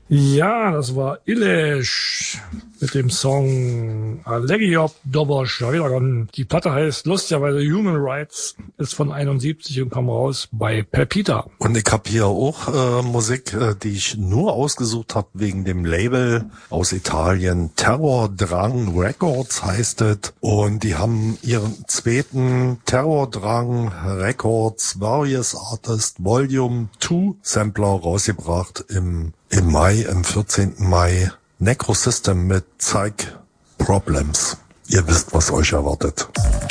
Ja, das war Ilesh mit dem Song Allegiop Dobosh. Ja, die Platte heißt lustigerweise Human Rights, ist von 71 und kam raus bei Pepita. Und ich habe hier auch Musik, die ich nur ausgesucht habe wegen dem Label aus Italien. Terrordrang Records heißt es. Und die haben ihren zweiten Terrordrang Records Various Artist Volume 2 Sampler rausgebracht im Mai, am 14. Mai. Necrosystem mit Psych Problems. Ihr wisst, was euch erwartet.